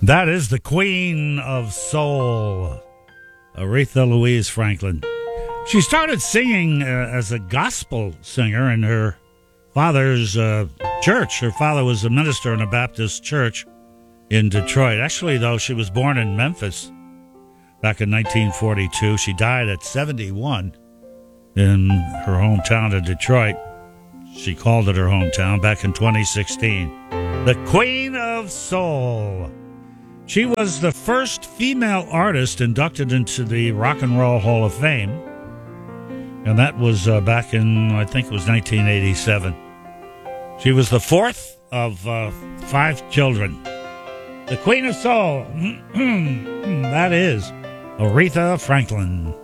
That is the Queen of Soul, Aretha Louise Franklin. She started singing as a gospel singer in her father's church. Her father was a minister in a Baptist church in Detroit. Actually, though, she was born in Memphis back in 1942. She died at 71 in her hometown of Detroit. She called it her hometown back in 2016. The Queen of Soul. She was the first female artist inducted into the Rock and Roll Hall of Fame, and that was back in, I think it was 1987. She was the fourth of 5 children. The Queen of Soul, that is Aretha Franklin.